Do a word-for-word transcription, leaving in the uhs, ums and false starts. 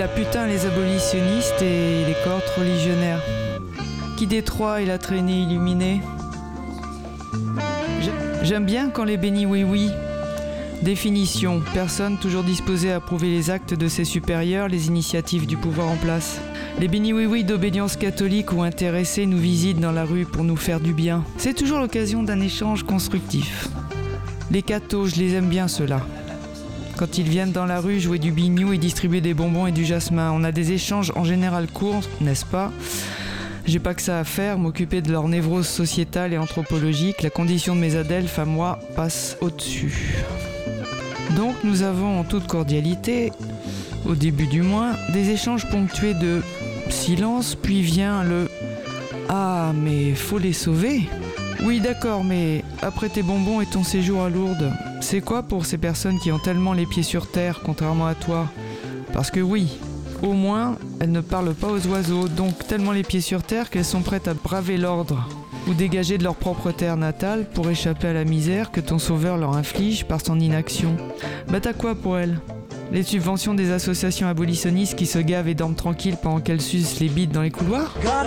la putain les abolitionnistes et les cohortes religionnaires. Qui détroit et la traînée illuminée. J'aime bien quand les bénis oui-oui. Définition, personne toujours disposée à approuver les actes de ses supérieurs, les initiatives du pouvoir en place. Les bénis oui-oui d'obédience catholique ou intéressés nous visitent dans la rue pour nous faire du bien. C'est toujours l'occasion d'un échange constructif. Les cathos, je les aime bien ceux-là. Quand ils viennent dans la rue jouer du biniou et distribuer des bonbons et du jasmin, on a des échanges en général courts, n'est-ce pas ? J'ai pas que ça à faire, m'occuper de leur névrose sociétale et anthropologique, la condition de mes adelphes à moi passe au-dessus. Donc nous avons en toute cordialité, au début du moins, des échanges ponctués de silence, puis vient le « Ah, mais faut les sauver !» Oui d'accord, mais après tes bonbons et ton séjour à Lourdes, c'est quoi pour ces personnes qui ont tellement les pieds sur terre, contrairement à toi ? Parce que oui, au moins, elles ne parlent pas aux oiseaux, donc tellement les pieds sur terre qu'elles sont prêtes à braver l'ordre ou dégager de leur propre terre natale pour échapper à la misère que ton sauveur leur inflige par son inaction. Bah t'as quoi pour elles ? Les subventions des associations abolitionnistes qui se gavent et dorment tranquilles pendant qu'elles sucent les bites dans les couloirs ?